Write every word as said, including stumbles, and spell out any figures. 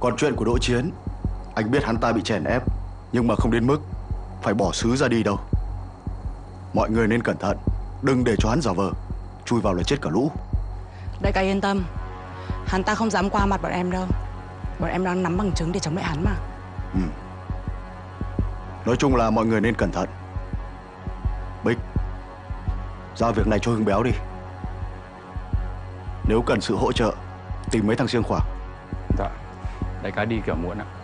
Còn chuyện của Đỗ Chiến, anh biết hắn ta bị chèn ép, nhưng mà không đến mức phải bỏ xứ ra đi đâu. Mọi người nên cẩn thận, đừng để cho hắn giả vờ chui vào là chết cả lũ. Đại ca yên tâm, hắn ta không dám qua mặt bọn em đâu. Bọn em đang nắm bằng chứng để chống lại hắn mà. Ừ. Nói chung là mọi người nên cẩn thận. Bích, giao việc này cho Hưng Béo đi. Nếu cần sự hỗ trợ, tìm mấy thằng siêng khoảng. Dạ, đại ca đi kiểu muộn ạ.